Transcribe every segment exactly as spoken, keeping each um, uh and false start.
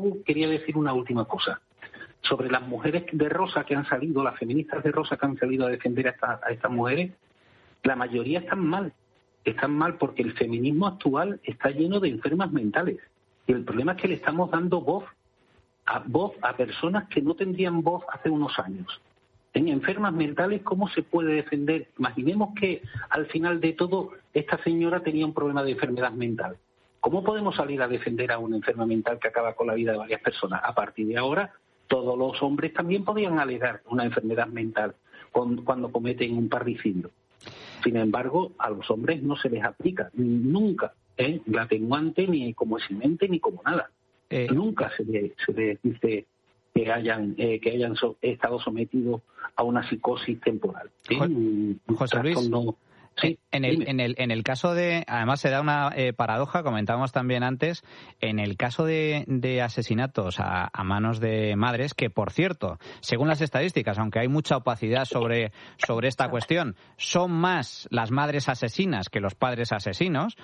luego quería decir una última cosa. Sobre las mujeres de rosa que han salido, las feministas de rosa que han salido a defender a, esta, a estas mujeres, la mayoría están mal. Están mal porque el feminismo actual está lleno de enfermas mentales. Y el problema es que le estamos dando voz a, voz a personas que no tendrían voz hace unos años. En enfermas mentales, ¿cómo se puede defender? Imaginemos que al final de todo esta señora tenía un problema de enfermedad mental. ¿Cómo podemos salir a defender a una enferma mental que acaba con la vida de varias personas? A partir de ahora, todos los hombres también podían alegar una enfermedad mental cuando cometen un parricidio. Sin embargo, a los hombres no se les aplica nunca, ¿eh? la atenuante ni como eximente ni como nada. Eh, nunca se les, se les dice que hayan eh, que hayan so, estado sometidos a una psicosis temporal. ¿Sí? José Luis, no, sí, en, el, en, el, en el caso de... Además se da una eh, paradoja, comentábamos también antes, en el caso de, de asesinatos a, a manos de madres, que por cierto, según las estadísticas, aunque hay mucha opacidad sobre, sobre esta cuestión, son más las madres asesinas que los padres asesinos.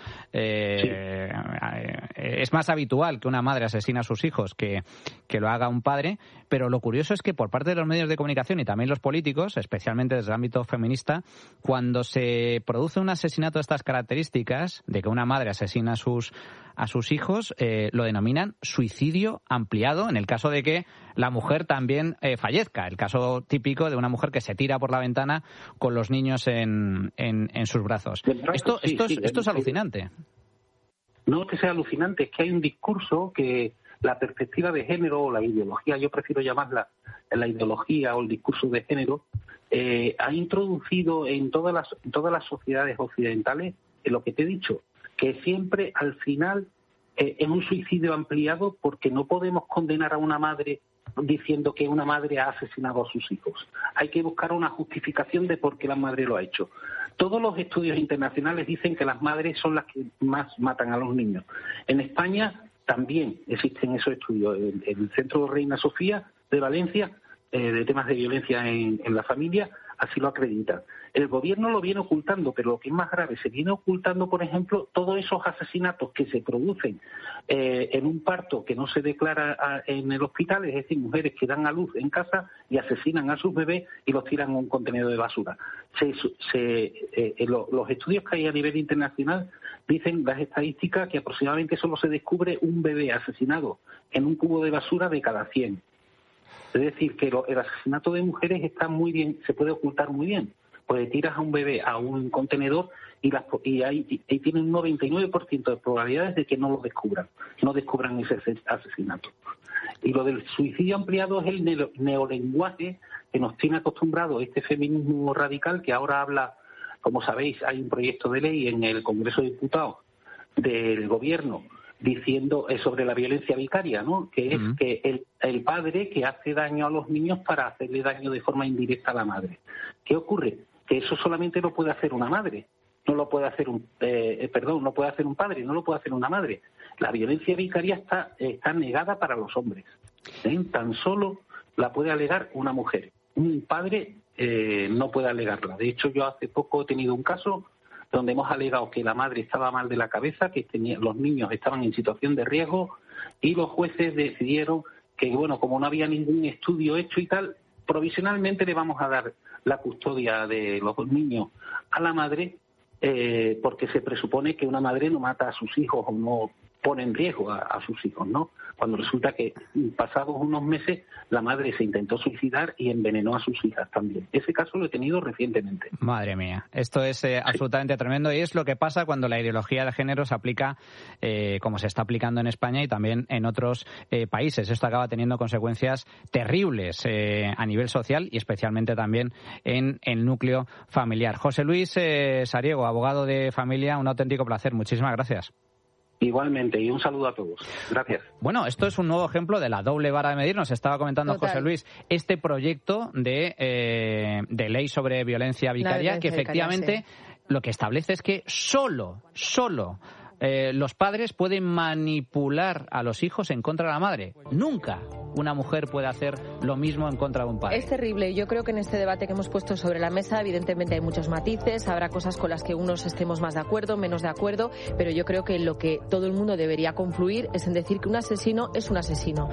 Eh, sí. Es más habitual que una madre asesine a sus hijos que, que lo haga un padre, pero lo curioso es que por parte de los medios de comunicación y también los políticos, especialmente desde el ámbito feminista, cuando se produce un asesinato de estas características, de que una madre asesina a sus a sus hijos, eh, lo denominan suicidio ampliado en el caso de que la mujer también eh, fallezca. El caso típico de una mujer que se tira por la ventana con los niños en, en, en sus brazos. Esto, sí, esto, sí, es, esto es alucinante. No que sea alucinante, es que hay un discurso que la perspectiva de género o la ideología, yo prefiero llamarla la ideología o el discurso de género, eh, ha introducido en todas las en todas las sociedades occidentales en lo que te he dicho, que siempre al final eh, es un suicidio ampliado porque no podemos condenar a una madre diciendo que una madre ha asesinado a sus hijos. Hay que buscar una justificación de por qué la madre lo ha hecho. Todos los estudios internacionales dicen que las madres son las que más matan a los niños. En España también existen esos estudios. El, el Centro Reina Sofía de Valencia, eh, de temas de violencia en, en la familia, así lo acredita. El gobierno lo viene ocultando, pero lo que es más grave, se viene ocultando, por ejemplo, todos esos asesinatos que se producen eh, en un parto que no se declara a, en el hospital, es decir, mujeres que dan a luz en casa y asesinan a sus bebés y los tiran a un contenedor de basura. Se, se, eh, lo, los estudios que hay a nivel internacional dicen, las estadísticas, que aproximadamente solo se descubre un bebé asesinado en un cubo de basura de cada cien. Es decir, que lo, el asesinato de mujeres está muy bien, se puede ocultar muy bien. Pues tiras a un bebé a un contenedor y, las, y, hay, y tienen un noventa y nueve por ciento de probabilidades de que no lo descubran, no descubran ese asesinato. Y lo del suicidio ampliado es el neo, neolenguaje que nos tiene acostumbrado este feminismo radical que ahora habla, como sabéis, hay un proyecto de ley en el Congreso de Diputados del Gobierno diciendo eh, sobre la violencia vicaria, ¿no? Que es uh-huh. que el, el padre que hace daño a los niños para hacerle daño de forma indirecta a la madre. ¿Qué ocurre? Que eso solamente lo puede hacer una madre, no lo puede hacer un, eh, perdón, no puede hacer un padre, no lo puede hacer una madre. La violencia vicaria está, está negada para los hombres. ¿Eh? Tan solo la puede alegar una mujer. Un padre eh, no puede alegarla. De hecho, yo hace poco he tenido un caso donde hemos alegado que la madre estaba mal de la cabeza, que tenía, los niños estaban en situación de riesgo y los jueces decidieron que, bueno, como no había ningún estudio hecho y tal, provisionalmente le vamos a dar la custodia de los niños a la madre eh, porque se presupone que una madre no mata a sus hijos o no pone en riesgo a, a sus hijos, ¿no? Cuando resulta que pasados unos meses la madre se intentó suicidar y envenenó a sus hijas también. Ese caso lo he tenido recientemente. Madre mía, esto es eh, absolutamente sí. tremendo y es lo que pasa cuando la ideología de género se aplica eh, como se está aplicando en España y también en otros eh, países. Esto acaba teniendo consecuencias terribles eh, a nivel social y especialmente también en el núcleo familiar. José Luis eh, Sariego, abogado de familia, un auténtico placer. Muchísimas gracias. Igualmente, y un saludo a todos. Gracias. Bueno, esto es un nuevo ejemplo de la doble vara de medir. Nos estaba comentando Total. José Luis este proyecto de, eh, de ley sobre violencia vicaria, violencia que efectivamente vicaria, sí. lo que establece es que solo, solo eh, los padres pueden manipular a los hijos en contra de la madre. Nunca una mujer puede hacer lo mismo en contra de un padre. Es terrible. Yo creo que en este debate que hemos puesto sobre la mesa, evidentemente hay muchos matices, habrá cosas con las que unos estemos más de acuerdo, menos de acuerdo, pero yo creo que lo que todo el mundo debería confluir es en decir que un asesino es un asesino.